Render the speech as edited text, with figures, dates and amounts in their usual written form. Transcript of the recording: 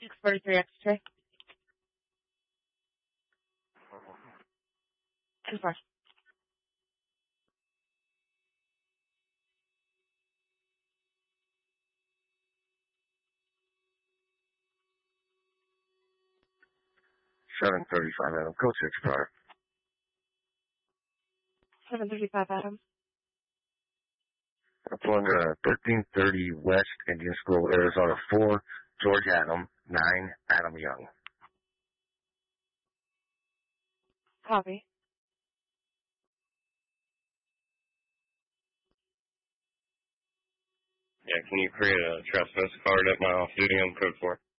643 X-ray. 2-4. Adam. Code 6 car. 735 Adam. Pulling 1330 West Indian School, Arizona 4, George Adam, 9, Adam Young. Copy. Yeah, can you create a trespass card at my off-duty on code 4?